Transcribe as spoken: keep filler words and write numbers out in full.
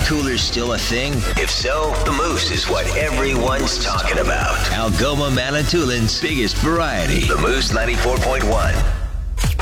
cooler still a thing? If so, the Moose is what everyone's talking about. Algoma Manitoulин's biggest variety. The Moose ninety-four point one.